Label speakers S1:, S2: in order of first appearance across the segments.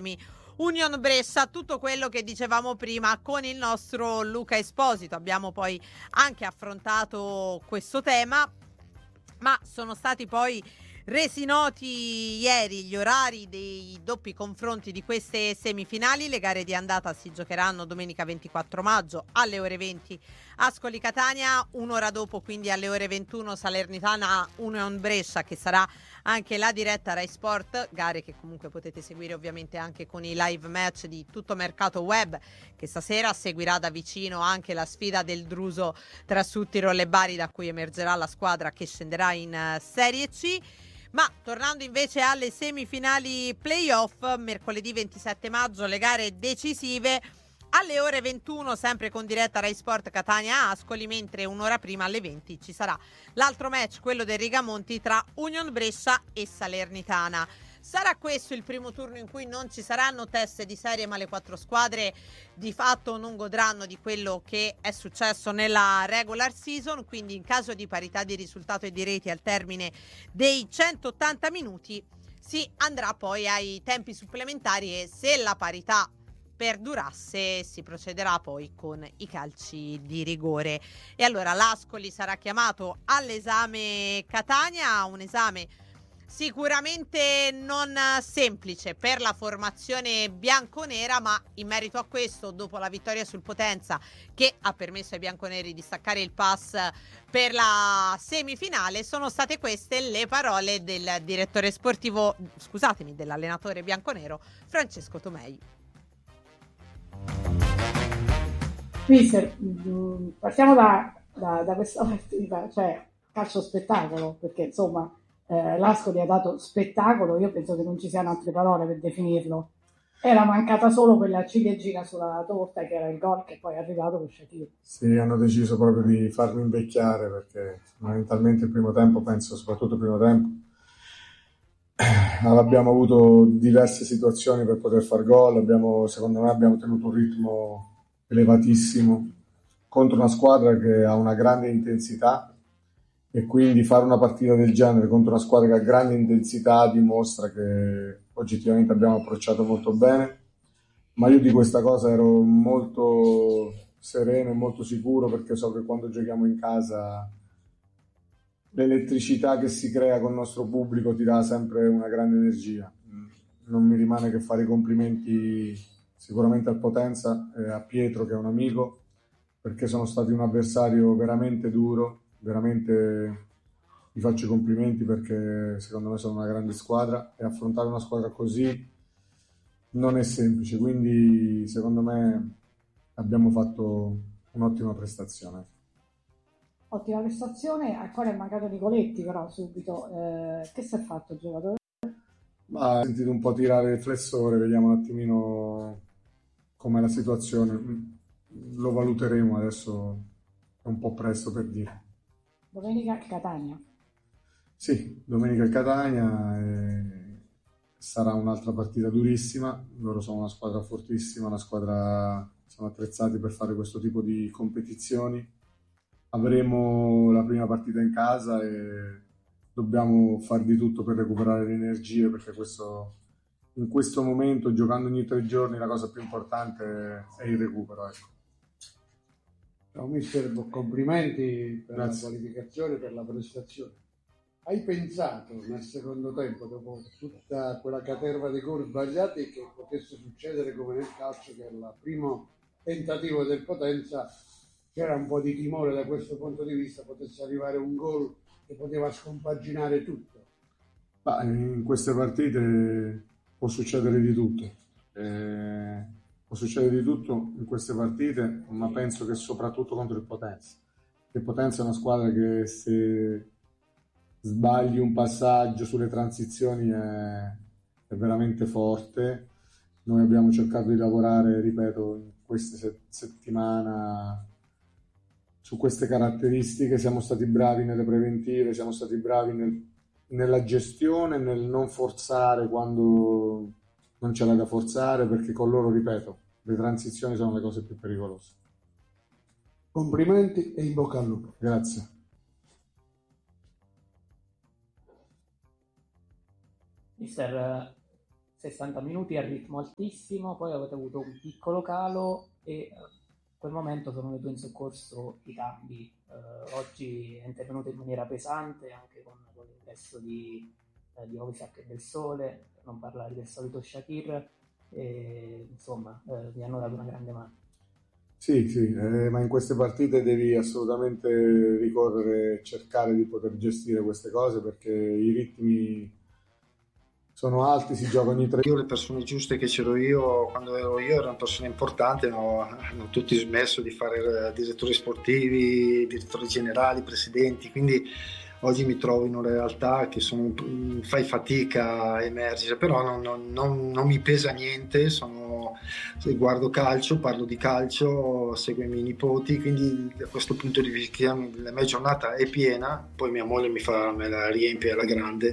S1: Academy Union Brescia, tutto quello che dicevamo prima con il nostro Luca Esposito. Abbiamo poi anche affrontato questo tema, ma sono stati poi resi noti ieri gli orari dei doppi confronti di queste semifinali. Le gare di andata si giocheranno domenica 24 maggio alle ore 20 Ascoli Catania, un'ora dopo, quindi alle ore 21, Salernitana Union Brescia, che sarà anche la diretta Rai Sport, gare che comunque potete seguire ovviamente anche con i live match di Tutto Mercato Web, che stasera seguirà da vicino anche la sfida del Druso tra Suttirol e Bari, da cui emergerà la squadra che scenderà in Serie C. Ma tornando invece alle semifinali playoff, mercoledì 27 maggio le gare decisive alle ore 21, sempre con diretta Rai Sport Catania Ascoli, mentre un'ora prima alle 20 ci sarà l'altro match, quello del Rigamonti, tra Union Brescia e Salernitana. Sarà questo il primo turno in cui non ci saranno teste di serie, ma le 4 squadre di fatto non godranno di quello che è successo nella regular season, quindi in caso di parità di risultato e di reti al termine dei 180 minuti si andrà poi ai tempi supplementari e, se la parità perdurasse, si procederà poi con i calci di rigore. E allora l'Ascoli sarà chiamato all'esame Catania, un esame sicuramente non semplice per la formazione bianconera, ma in merito a questo, dopo la vittoria sul Potenza che ha permesso ai bianconeri di staccare il pass per la semifinale, sono state queste le parole del direttore sportivo, dell'allenatore bianconero Francesco Tomei.
S2: Mister, partiamo da questa partita, cioè calcio spettacolo, perché insomma l'Ascoli ha dato spettacolo, io penso che non ci siano altre parole per definirlo. Era mancata solo quella ciliegina sulla torta, che era il gol che poi è arrivato con Shaqiri.
S3: Sì, hanno deciso proprio di farmi invecchiare, perché fondamentalmente il primo tempo, penso soprattutto il primo tempo, abbiamo avuto diverse situazioni per poter far gol, secondo me abbiamo tenuto un ritmo elevatissimo contro una squadra che ha una grande intensità, e quindi fare una partita del genere contro una squadra che ha grande intensità dimostra che oggettivamente abbiamo approcciato molto bene. Ma io di questa cosa ero molto sereno e molto sicuro, perché so che quando giochiamo in casa l'elettricità che si crea con il nostro pubblico ti dà sempre una grande energia. Non mi rimane che fare i complimenti sicuramente al Potenza e a Pietro, che è un amico, perché sono stati un avversario veramente duro, veramente vi faccio i complimenti, perché secondo me sono una grande squadra e affrontare una squadra così non è semplice, quindi secondo me abbiamo fatto un'ottima prestazione.
S2: Ottima prestazione, al quale è mancato Nicoletti però subito. Che si è fatto il giocatore?
S3: Ma ho sentito un po' tirare il flessore, vediamo un attimino com'è la situazione, lo valuteremo, adesso è un po' presto per dire.
S2: Domenica a Catania.
S3: Sì, domenica a Catania, sarà un'altra partita durissima, loro sono una squadra fortissima, sono attrezzati per fare questo tipo di competizioni. Avremo la prima partita in casa e dobbiamo fare di tutto per recuperare le energie, perché in questo momento, giocando ogni 3 giorni, la cosa più importante è il recupero. Ecco.
S4: Ciao mister, complimenti per la qualificazione, per la prestazione. Hai pensato nel secondo tempo, dopo tutta quella caterva di gol sbagliati, che potesse succedere come nel calcio, che al primo tentativo del Potenza c'era un po' di timore da questo punto di vista, potesse arrivare un gol che poteva scompaginare tutto?
S3: Ma in queste partite può succedere di tutto. Può succedere di tutto in queste partite, ma penso che soprattutto contro il Potenza. Il Potenza è una squadra che, se sbagli un passaggio sulle transizioni, è veramente forte. Noi abbiamo cercato di lavorare, ripeto, in queste settimane su queste caratteristiche, siamo stati bravi nelle preventive, siamo stati bravi nella gestione, nel non forzare quando non c'era da forzare, perché con loro, ripeto, le transizioni sono le cose più pericolose.
S4: Complimenti e in bocca al lupo.
S3: Grazie.
S5: Mister, 60 minuti a ritmo altissimo, poi avete avuto un piccolo calo e in quel momento sono venuto in soccorso i cambi. Oggi è intervenuto in maniera pesante anche con l'ingresso di Ovisak e del Sole, per non parlare del solito Shakir, e insomma mi hanno dato una grande mano.
S3: Sì, sì, ma in queste partite devi assolutamente ricorrere e cercare di poter gestire queste cose perché i ritmi sono alti, si gioca ogni 3.
S6: Io le persone giuste che c'ero io, quando ero io, erano persone importanti, hanno tutti smesso di fare direttori sportivi, direttori generali, presidenti, quindi oggi mi trovo in una realtà che fai fatica a emergere, però non mi pesa niente, se guardo calcio, parlo di calcio, seguo i miei nipoti, quindi da questo punto di vista la mia giornata è piena, poi mia moglie me la riempie alla grande.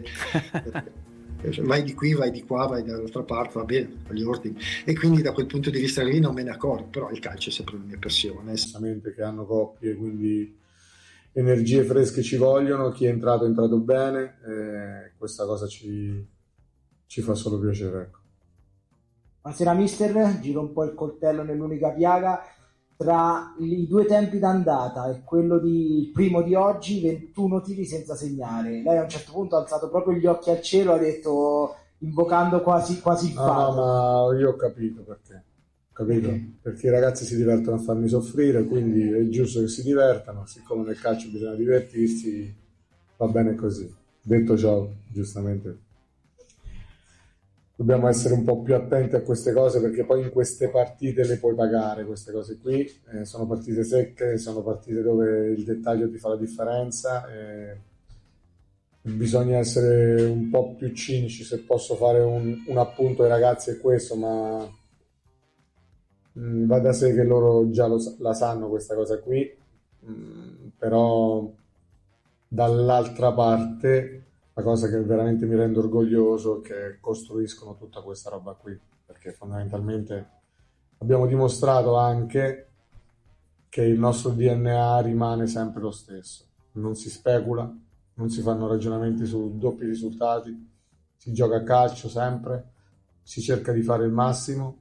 S6: Vai di qui, vai di qua, vai dall'altra parte, va bene, agli ordini. E quindi da quel punto di vista lì non me ne accorgo, però il calcio è sempre la mia passione.
S3: Che hanno coppie, quindi energie fresche ci vogliono, chi è entrato bene, questa cosa ci fa solo piacere. Ecco.
S7: Buonasera mister, giro un po' il coltello nell'unica piaga. Tra i due tempi d'andata e quello il primo di oggi, 21 tiri senza segnare. Lei a un certo punto ha alzato proprio gli occhi al cielo, ha detto, invocando quasi il fatto.
S3: No, ma io ho capito perché. Perché i ragazzi si divertono a farmi soffrire, quindi è giusto che si divertano, siccome nel calcio bisogna divertirsi, va bene così. Detto ciò, giustamente dobbiamo essere un po' più attenti a queste cose perché poi in queste partite le puoi pagare queste cose qui, sono partite secche, sono partite dove il dettaglio ti fa la differenza, bisogna essere un po' più cinici. Se posso fare un appunto ai ragazzi è questo, ma va da sé che loro già la sanno questa cosa qui, però dall'altra parte la cosa che veramente mi rende orgoglioso è che costruiscono tutta questa roba qui, perché fondamentalmente abbiamo dimostrato anche che il nostro DNA rimane sempre lo stesso, non si specula, non si fanno ragionamenti su doppi risultati, si gioca a calcio sempre, si cerca di fare il massimo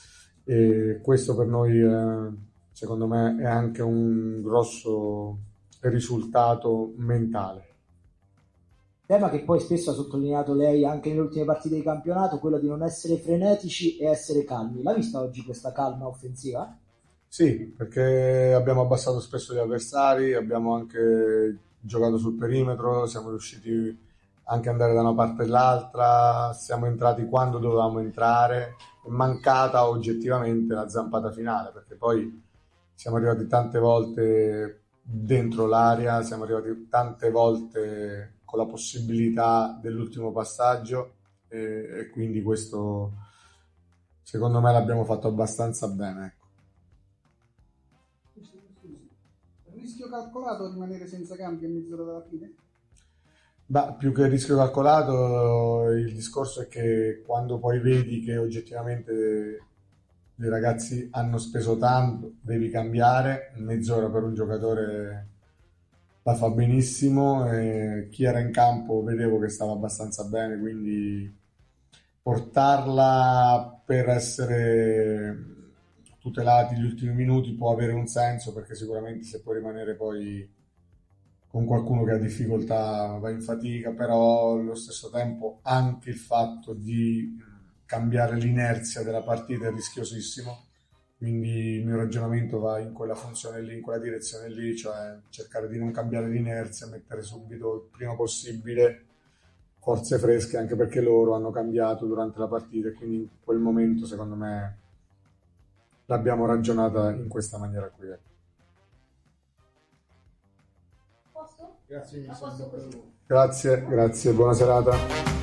S3: e questo per noi secondo me è anche un grosso risultato mentale.
S7: Tema che poi spesso ha sottolineato lei anche nelle ultime partite di campionato, quello di non essere frenetici e essere calmi. L'ha vista oggi questa calma offensiva?
S3: Sì, perché abbiamo abbassato spesso gli avversari, abbiamo anche giocato sul perimetro, siamo riusciti anche ad andare da una parte e l'altra, siamo entrati quando dovevamo entrare, è mancata oggettivamente la zampata finale, perché poi siamo arrivati tante volte dentro l'area, siamo arrivati tante volte con la possibilità dell'ultimo passaggio e quindi questo secondo me l'abbiamo fatto abbastanza bene. Ecco.
S8: Rischio calcolato rimanere senza cambi a mezz'ora dalla fine?
S3: Più che il rischio calcolato, il discorso è che quando poi vedi che oggettivamente i ragazzi hanno speso tanto, devi cambiare, mezz'ora per un giocatore la fa benissimo, e chi era in campo vedevo che stava abbastanza bene, quindi portarla per essere tutelati gli ultimi minuti può avere un senso, perché sicuramente se puoi rimanere poi con qualcuno che ha difficoltà va in fatica, però allo stesso tempo anche il fatto di cambiare l'inerzia della partita è rischiosissimo. Quindi il mio ragionamento va in quella funzione lì, in quella direzione lì, cioè cercare di non cambiare l'inerzia, mettere subito il prima possibile forze fresche, anche perché loro hanno cambiato durante la partita e quindi in quel momento secondo me l'abbiamo ragionata in questa maniera qui. Grazie, buona serata.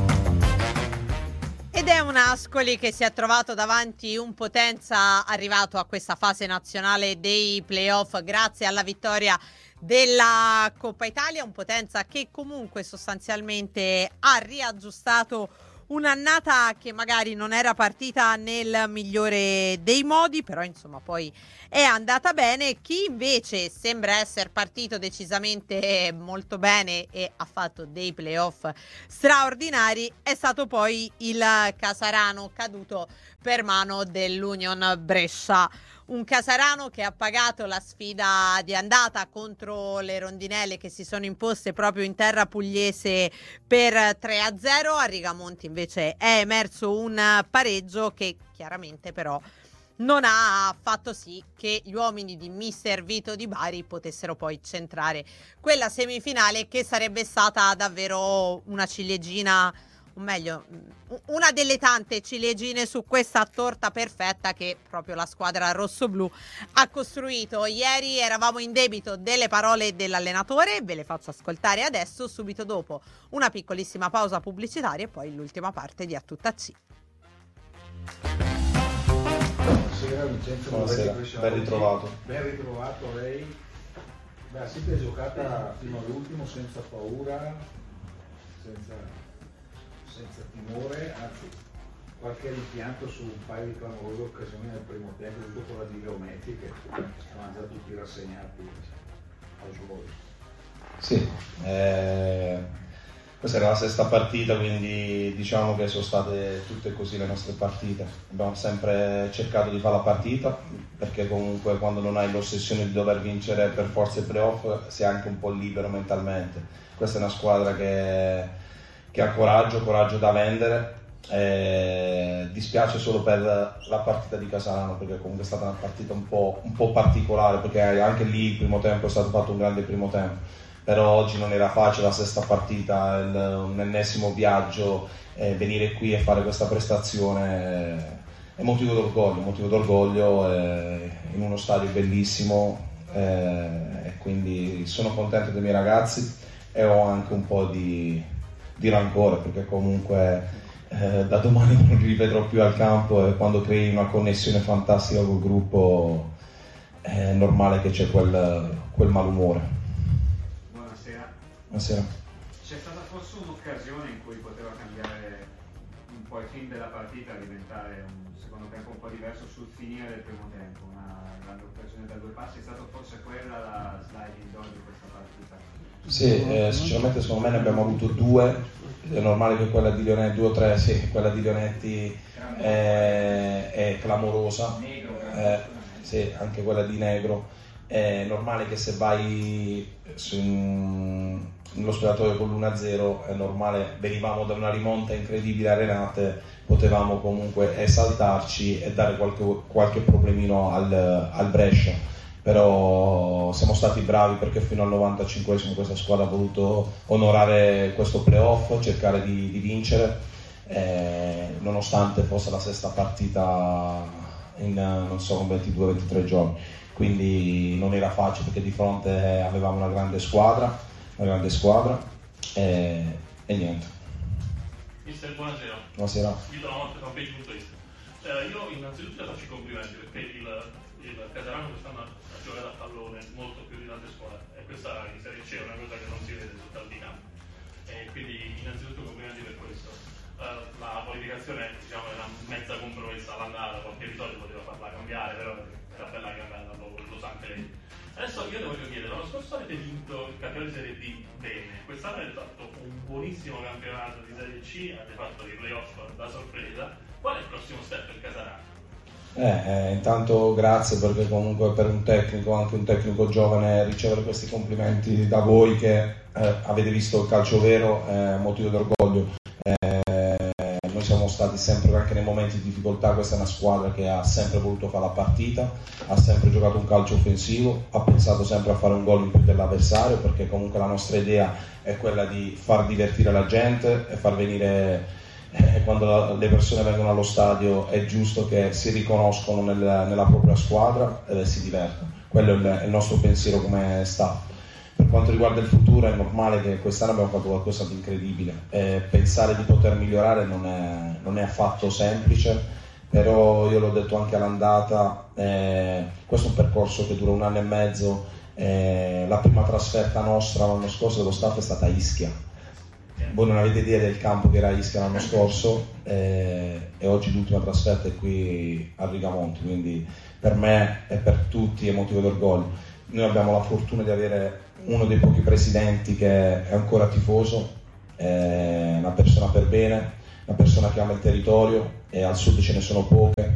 S1: Ed è un Ascoli che si è trovato davanti un Potenza arrivato a questa fase nazionale dei playoff grazie alla vittoria della Coppa Italia, un Potenza che comunque sostanzialmente ha riaggiustato un'annata che magari non era partita nel migliore dei modi, però insomma poi è andata bene. Chi invece sembra essere partito decisamente molto bene e ha fatto dei playoff straordinari è stato poi il Casarano, caduto per mano dell'Union Brescia. Un Casarano che ha pagato la sfida di andata contro le rondinelle che si sono imposte proprio in terra pugliese per 3-0. A Rigamonti invece è emerso un pareggio che chiaramente però non ha fatto sì che gli uomini di mister Vito Di Bari potessero poi centrare quella semifinale, che sarebbe stata davvero una ciliegina, o meglio, una delle tante ciliegine su questa torta perfetta che proprio la squadra rossoblù ha costruito. Ieri eravamo in debito delle parole dell'allenatore, ve le faccio ascoltare adesso, subito dopo una piccolissima pausa pubblicitaria e poi l'ultima parte di A Tutta C.
S9: Buonasera Vincenzo,
S10: buonasera, ben ritrovato.
S9: Ben ritrovato lei. Beh, siete giocata fino all'ultimo senza paura, senza timore, anzi qualche rimpianto su un paio di clamorose occasioni nel primo tempo, tutto con la di Leonetti che avevano già tutti rassegnati al suo.
S10: Sì, questa era la sesta partita, quindi diciamo che sono state tutte così le nostre partite. Abbiamo sempre cercato di fare la partita, perché comunque quando non hai l'ossessione di dover vincere per forza i playoff sei anche un po' libero mentalmente. Questa è una squadra che ha coraggio da vendere. Dispiace solo per la partita di Casarano, perché comunque è stata una partita un po' particolare, perché anche lì il primo tempo è stato fatto un grande primo tempo. Però oggi non era facile, la sesta partita, un ennesimo viaggio, venire qui e fare questa prestazione è motivo d'orgoglio in uno stadio bellissimo, e quindi sono contento dei miei ragazzi e ho anche un po' di rancore, perché comunque da domani non li rivedrò più al campo e quando crei una connessione fantastica col gruppo è normale che c'è quel malumore. Buonasera.
S11: C'è stata forse un'occasione in cui poteva cambiare un po' il film della partita, diventare un secondo tempo un po' diverso sul finire del primo tempo, una grande occasione da due passi, è stata forse quella la sliding door di questa partita?
S10: Sì, sinceramente secondo me ne abbiamo avuto due, è normale che quella di Leonetti, 2 o 3, sì, quella di Leonetti è clamorosa, sì, anche quella di Negro. È normale che se vai nello spogliatoio con l'1-0 è normale, venivamo da una rimonta incredibile a Renate, potevamo comunque esaltarci e dare qualche problemino al Brescia, però siamo stati bravi perché fino al 95esimo questa squadra ha voluto onorare questo playoff, cercare di vincere, nonostante fosse la sesta partita in non so, 22-23 giorni. Quindi non era facile perché di fronte avevamo una grande squadra e niente.
S12: Mister, buonasera.
S10: Buonasera.
S12: Io sono Monte Fanpage.it. Io innanzitutto faccio i complimenti perché il Casarano quest'anno ha giocato a pallone molto più di tante squadre e questa in Serie C è una cosa che non si vede sul campo di campo. E quindi innanzitutto complimenti per questo. La qualificazione diciamo era mezza compromessa all'andata, qualche episodio poteva farla cambiare, però era bella che lo sa anche lei. Adesso io ti voglio chiedere, l'anno scorso avete vinto il campionato di Serie D bene, quest'anno avete fatto un buonissimo campionato di Serie C, avete fatto i playoff da sorpresa, qual è il prossimo step per Casarano?
S10: Intanto grazie, perché comunque per un tecnico, anche un tecnico giovane, ricevere questi complimenti da voi che avete visto il calcio vero è motivo d'orgoglio. Noi siamo stati sempre, anche nei momenti di difficoltà, questa è una squadra che ha sempre voluto fare la partita, ha sempre giocato un calcio offensivo, ha pensato sempre a fare un gol in più dell'avversario, perché comunque la nostra idea è quella di far divertire la gente e far venire, quando le persone vengono allo stadio è giusto che si riconoscono nella propria squadra e si divertono. Quello è il nostro pensiero come staff. Per quanto riguarda il futuro è normale che quest'anno abbiamo fatto qualcosa di incredibile, pensare di poter migliorare non è affatto semplice, però io l'ho detto anche all'andata, questo è un percorso che dura 1 anno e mezzo, la prima trasferta nostra l'anno scorso dello staff è stata a Ischia, voi non avete idea del campo che era Ischia l'anno scorso, e oggi l'ultima trasferta è qui a Rigamonti, quindi per me e per tutti è motivo d'orgoglio. Noi abbiamo la fortuna di avere uno dei pochi presidenti che è ancora tifoso, è una persona per bene, una persona che ama il territorio, e al sud ce ne sono poche,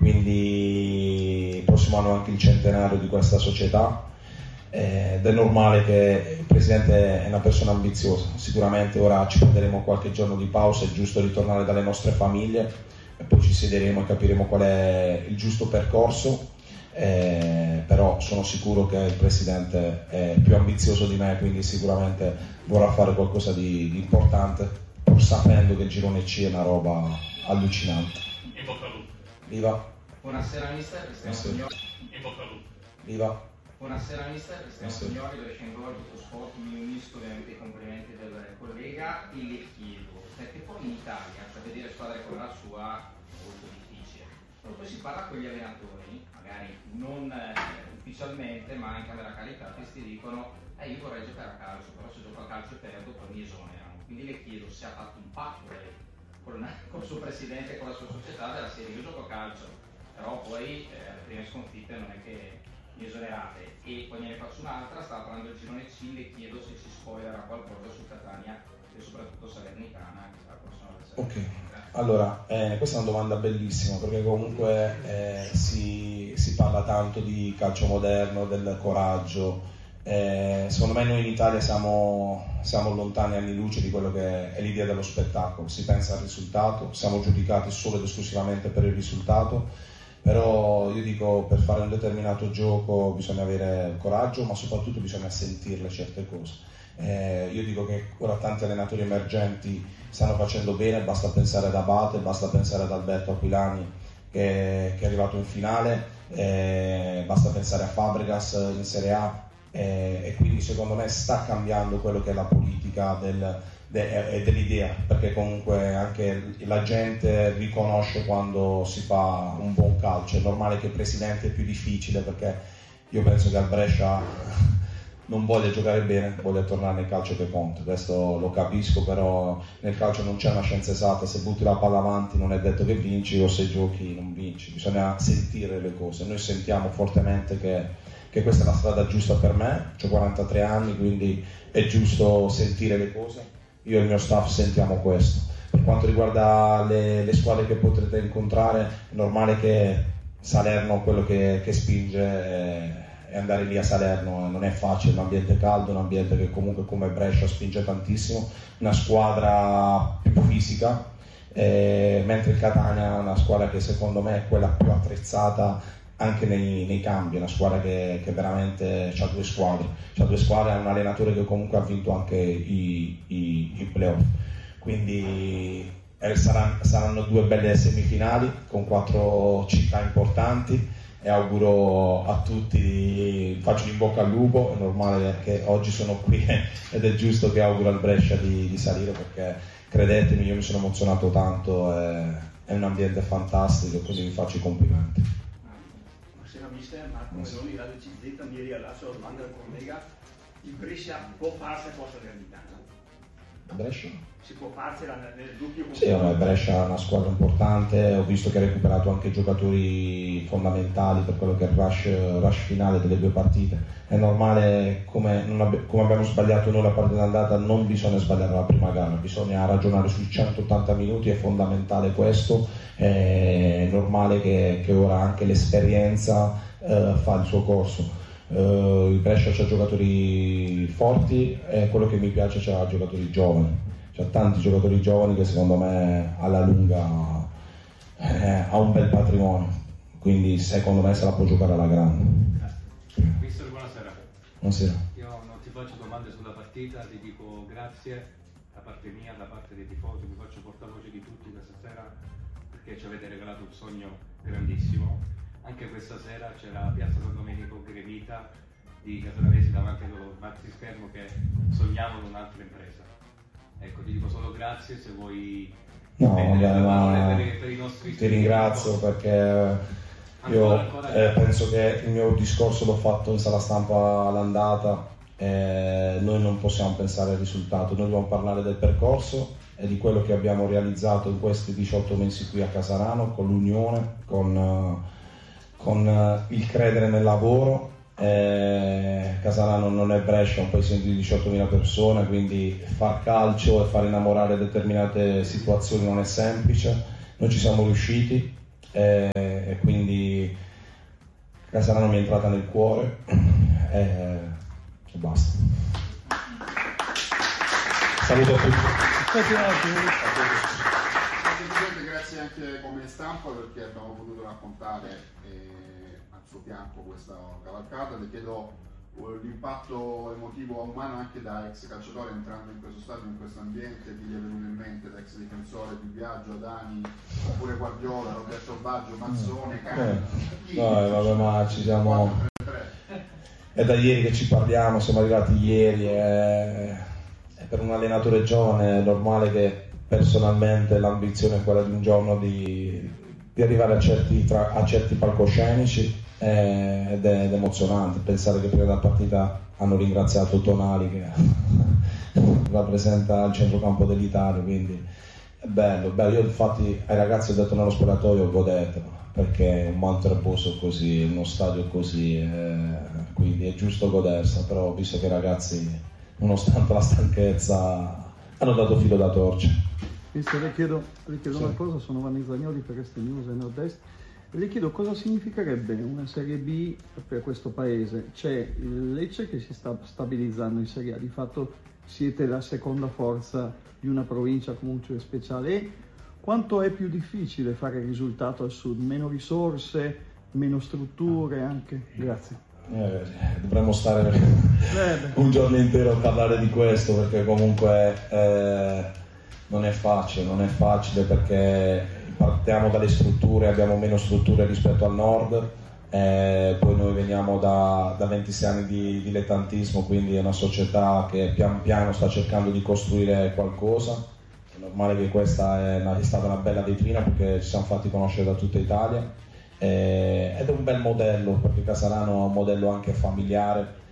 S10: quindi il prossimo anno anche il centenario di questa società, ed è normale che il presidente è una persona ambiziosa. Sicuramente ora ci prenderemo qualche giorno di pausa, è giusto ritornare dalle nostre famiglie e poi ci siederemo e capiremo qual è il giusto percorso, però sono sicuro che il presidente è più ambizioso di me, quindi sicuramente vorrà fare qualcosa di importante, pur sapendo che il girone C è una roba allucinante.
S12: In bocca al lupo.
S10: Viva!
S13: Buonasera mister, Cristiano Signori.
S12: In bocca al lupo.
S10: Viva!
S13: Buonasera mister, Cristiano Signori, dove c'è Gol Sport. Mi unisco ovviamente ai complimenti del collega e le chiedo, perché poi in Italia per vedere squadre come la sua è molto difficile. Poi si parla con gli allenatori, magari non ufficialmente ma in camera carità, ti dicono io vorrei giocare a calcio, però se gioco a calcio e perdo poi mi esonerano. Quindi le chiedo se ha fatto un patto lei con il suo presidente e con la sua società della serie io gioco a calcio, però poi alle prime sconfitte non è che mi esonerate. E poi ne faccio un'altra, stava parlando del girone C, le chiedo se ci spoilerà qualcosa su Catania e soprattutto Salernitana, che sarà la prossima avversaria.
S10: Ok, allora questa è una domanda bellissima, perché comunque si parla tanto di calcio moderno, del coraggio. Secondo me noi in Italia siamo lontani anni luce di quello che è l'idea dello spettacolo. Si pensa al risultato, siamo giudicati solo ed esclusivamente per il risultato, però io dico, per fare un determinato gioco bisogna avere coraggio, ma soprattutto bisogna sentirle certe cose. Io dico che ora tanti allenatori emergenti stanno facendo bene, basta pensare ad Abate, basta pensare ad Alberto Aquilani che è arrivato in finale, basta pensare a Fabregas in Serie A. E quindi secondo me sta cambiando quello che è la politica dell'idea, perché comunque anche la gente riconosce quando si fa un buon calcio. È normale che il presidente è più difficile, perché io penso che al Brescia non voglia giocare bene, voglia tornare nel calcio che conta. Questo lo capisco, però nel calcio non c'è una scienza esatta. Se butti la palla avanti non è detto che vinci, o se giochi non vinci. Bisogna sentire le cose. Noi sentiamo fortemente che questa è la strada giusta per me. Ho 43 anni, quindi è giusto sentire le cose. Io e il mio staff sentiamo questo. Per quanto riguarda le squadre che potrete incontrare, è normale che Salerno, quello che spinge è andare lì a Salerno. Non è facile, un ambiente caldo, un ambiente che comunque come Brescia spinge tantissimo, una squadra più fisica, mentre il Catania è una squadra che secondo me è quella più attrezzata anche nei cambi. È una squadra che veramente ha due squadre, ha un allenatore che comunque ha vinto anche i playoff, quindi saranno due belle semifinali con 4 città importanti, e auguro a tutti, faccio in bocca al lupo. È normale che oggi sono qui ed è giusto che auguro al Brescia di salire, perché credetemi, io mi sono emozionato tanto, è un ambiente fantastico, quindi vi faccio i complimenti.
S14: Mister Marco Meloni, Radio CZ, mi rilascio la domanda del collega. Il Brescia può farsi la cosa Salernitana?
S10: Brescia?
S14: Si può farsi nel dubbio?
S10: Sì, Brescia è una squadra importante, ho visto che ha recuperato anche giocatori fondamentali per quello che è il rush finale delle 2 partite. È normale, come abbiamo sbagliato noi la partita d'andata, non bisogna sbagliare la prima gara, bisogna ragionare sui 180 minuti, è fondamentale questo. È normale che ora anche l'esperienza fa il suo corso. Il Brescia c'ha giocatori forti, e quello che mi piace c'ha giocatori giovani. C'ha tanti giocatori giovani che secondo me alla lunga ha un bel patrimonio, quindi secondo me se la può giocare alla grande.
S15: Mister, buonasera.
S10: Buonasera.
S15: Io non ti faccio domande sulla partita, ti dico grazie da parte mia, da parte dei tifosi, vi faccio portavoce di tutti questa sera, perché ci avete regalato un sogno grandissimo. Anche questa sera c'era Piazza San Domenico gremita di casalanesi davanti al loro maxi schermo che sognavano un'altra impresa. Ecco, ti dico solo grazie, se vuoi
S10: per
S15: i nostri
S10: ti ringrazio, perché io penso che il mio discorso l'ho fatto in sala stampa all'andata, noi non possiamo pensare al risultato, noi dobbiamo parlare del percorso e di quello che abbiamo realizzato in questi 18 mesi qui a Casarano, con l'unione, con il credere nel lavoro. Casarano non è Brescia, è un paese di 18.000 persone, quindi far calcio e far innamorare determinate situazioni non è semplice. Noi ci siamo riusciti e quindi Casarano mi è entrata nel cuore e basta. Saluto a tutti.
S16: Presidente, grazie anche come stampa perché abbiamo potuto raccontare al suo fianco questa cavalcata. Le chiedo l'impatto emotivo umano anche da ex calciatore entrando in questo stadio, in questo ambiente, chi gli è venuto in mente da ex difensore di Biagio, Adani, oppure Guardiola, Roberto Baggio, Mazzone, Cani.
S10: Vabbè, ma ci siamo. È da ieri che ci parliamo, siamo arrivati ieri e per un allenatore giovane è normale che personalmente l'ambizione è quella di un giorno di arrivare a certi palcoscenici ed è emozionante pensare che prima della partita hanno ringraziato Tonali che rappresenta il centrocampo dell'Italia, quindi è bello. Io infatti ai ragazzi ho detto nello spogliatoio: godetelo, perché è un Monterboso così, uno stadio così, quindi è giusto godersela. Però ho visto che i ragazzi, nonostante la stanchezza, hanno dato filo da torcere.
S17: Le chiedo
S10: Sì.
S17: una cosa, sono Vanni Zagnoli per Est News e Nord-Est. Le chiedo cosa significherebbe una Serie B per questo paese. C'è il Lecce che si sta stabilizzando in Serie A, di fatto siete la seconda forza di una provincia comunque speciale. E quanto è più difficile fare risultato al sud? Meno risorse, meno strutture anche? Grazie.
S10: Dovremmo stare un giorno intero a parlare di questo, perché comunque non è facile perché partiamo dalle strutture, abbiamo meno strutture rispetto al nord, poi noi veniamo da 26 anni di dilettantismo, quindi è una società che pian piano sta cercando di costruire qualcosa. È normale che questa è stata una bella vetrina perché ci siamo fatti conoscere da tutta Italia ed è un bel modello, perché Casarano è un modello anche familiare,